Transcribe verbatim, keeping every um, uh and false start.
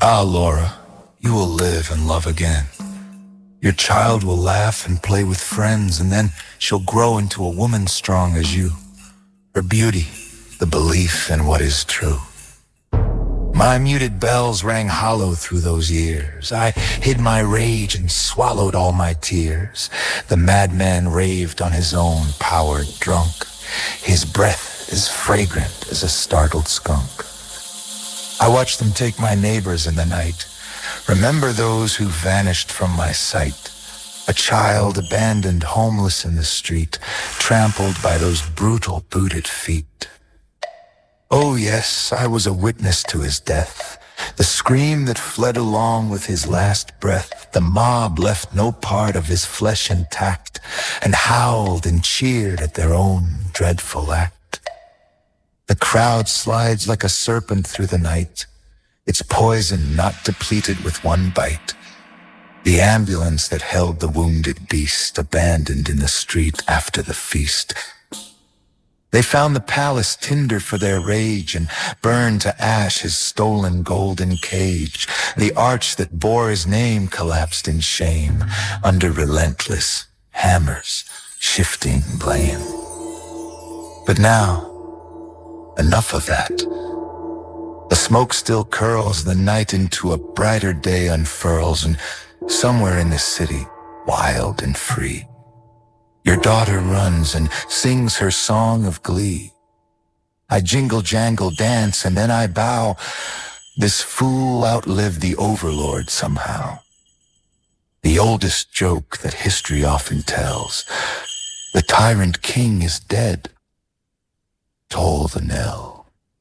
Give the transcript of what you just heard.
Ah, Laura, you will live and love again. Your child will laugh and play with friends, and then she'll grow into a woman strong as you. Her beauty, the belief in what is true. My muted bells rang hollow through those years. I hid my rage and swallowed all my tears. The madman raved on his own, powered drunk. His breath as fragrant as a startled skunk. I watched them take my neighbors in the night. Remember those who vanished from my sight. A child abandoned homeless in the street, trampled by those brutal booted feet. Oh yes, I was a witness to his death. The scream that fled along with his last breath. The mob left no part of his flesh intact, and howled and cheered at their own dreadful act. The crowd slides like a serpent through the night, its poison not depleted with one bite. The ambulance that held the wounded beast abandoned in the street after the feast. They found the palace tinder for their rage and burned to ash his stolen golden cage. The arch that bore his name collapsed in shame under relentless hammers shifting blame. But now, enough of that. The smoke still curls, the night into a brighter day unfurls, and somewhere in the city, wild and free, your daughter runs and sings her song of glee. I jingle jangle dance and then I bow. This fool outlived the overlord somehow. The oldest joke that history often tells, the tyrant king is dead. Toll the knell.